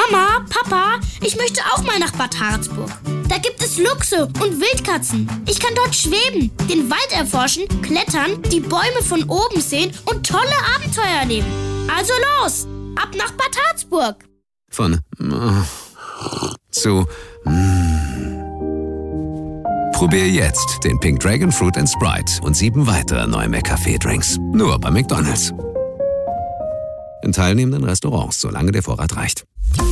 Mama, Papa, ich möchte auch mal nach Bad Harzburg. Da gibt es Luchse und Wildkatzen. Ich kann dort schweben, den Wald erforschen, klettern, die Bäume von oben sehen und tolle Abenteuer erleben. Also los, ab nach Bad Harzburg. Von zu Probier jetzt den Pink Dragon Fruit & Sprite und 7 weitere neue McCafé-Drinks. Nur bei McDonald's. In teilnehmenden Restaurants, solange der Vorrat reicht.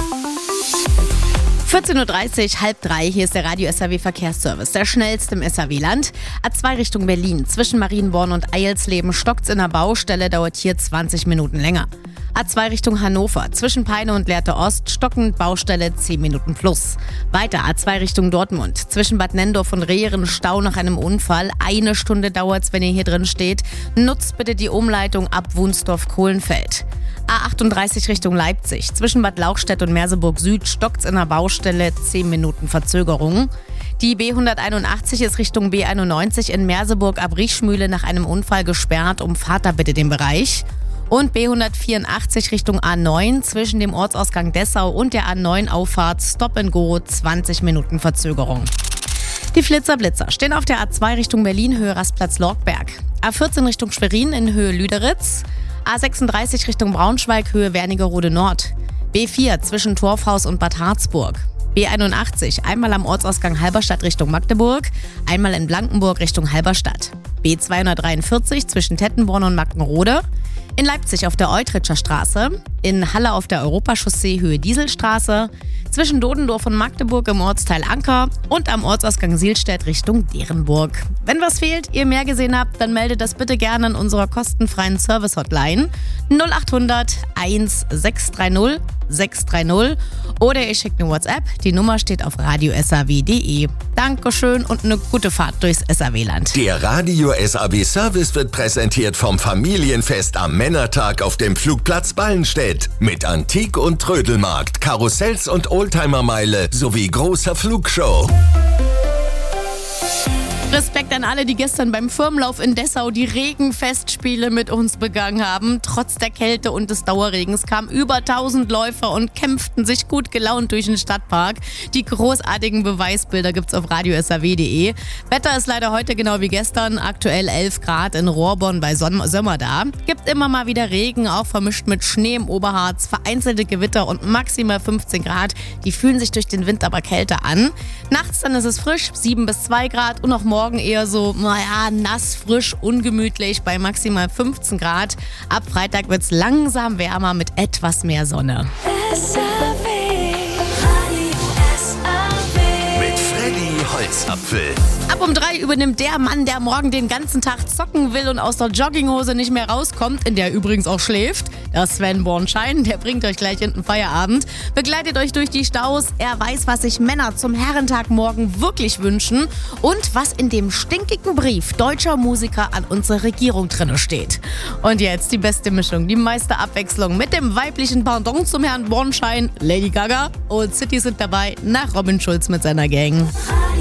14.30 Uhr, 2:30, hier ist der Radio SAW Verkehrsservice, der schnellste im SAW-Land. A2 Richtung Berlin, zwischen Marienborn und Eilsleben stockt's in der Baustelle, dauert hier 20 Minuten länger. A2 Richtung Hannover, zwischen Peine und Lehrte Ost, stockend Baustelle 10 Minuten plus. Weiter A2 Richtung Dortmund, zwischen Bad Nenndorf und Rehren, Stau nach einem Unfall. 1 Stunde dauert's, wenn ihr hier drin steht. Nutzt bitte die Umleitung ab Wunsdorf-Kohlenfeld. A38 Richtung Leipzig, zwischen Bad Lauchstädt und Merseburg Süd stockt's in der Baustelle, 10 Minuten Verzögerung. Die B181 ist Richtung B91 in Merseburg ab Riechmühle nach einem Unfall gesperrt, umfahrt da bitte den Bereich. Und B184 Richtung A9 zwischen dem Ortsausgang Dessau und der A9-Auffahrt Stop and Go, 20 Minuten Verzögerung. Die Flitzer-Blitzer stehen auf der A2 Richtung Berlin, Höhe Rastplatz Lorkberg. A14 Richtung Schwerin in Höhe Lüderitz. A36 Richtung Braunschweig, Höhe Wernigerode Nord. B4 zwischen Torfhaus und Bad Harzburg. B81 einmal am Ortsausgang Halberstadt Richtung Magdeburg, einmal in Blankenburg Richtung Halberstadt. B243 zwischen Tettenborn und Mackenrode. In Leipzig auf der Eutritscher Straße, in Halle auf der Europachaussee Höhe Dieselstraße, zwischen Dodendorf und Magdeburg im Ortsteil Anker und am Ortsausgang Sielstedt Richtung Derenburg. Wenn was fehlt, ihr mehr gesehen habt, dann meldet das bitte gerne an unserer kostenfreien Service-Hotline 0800 1630 630 oder ihr schickt eine WhatsApp. Die Nummer steht auf radiosaw.de. Dankeschön und eine gute Fahrt durchs SAW-Land. Der Radio SAW Service wird präsentiert vom Familienfest am Männertag auf dem Flugplatz Ballenstedt mit Antik- und Trödelmarkt, Karussells und Oldtimermeile sowie großer Flugshow. Respekt an alle, die gestern beim Firmenlauf in Dessau die Regenfestspiele mit uns begangen haben. Trotz der Kälte und des Dauerregens kamen über 1000 Läufer und kämpften sich gut gelaunt durch den Stadtpark. Die großartigen Beweisbilder gibt's auf radiosaw.de. Wetter ist leider heute genau wie gestern, aktuell 11 Grad in Rohrborn bei Sommer da. Gibt immer mal wieder Regen, auch vermischt mit Schnee im Oberharz, vereinzelte Gewitter und maximal 15 Grad. Die fühlen sich durch den Wind aber kälter an. Nachts dann ist es frisch, 7 bis 2 Grad und auch morgen eher so, nass, frisch, ungemütlich bei maximal 15 Grad. Ab Freitag wird's langsam wärmer mit etwas mehr Sonne. Mit Freddy Holzapfel. Ab um 3 übernimmt der Mann, der morgen den ganzen Tag zocken will und aus der Jogginghose nicht mehr rauskommt, in der übrigens auch schläft. Der Sven Bornschein, der bringt euch gleich in den Feierabend, begleitet euch durch die Staus. Er weiß, was sich Männer zum Herrentag morgen wirklich wünschen und was in dem stinkigen Brief deutscher Musiker an unsere Regierung drinne steht. Und jetzt die beste Mischung, die meiste Abwechslung mit dem weiblichen Pardon zum Herrn Bornschein. Lady Gaga und City sind dabei, nach Robin Schulz mit seiner Gang.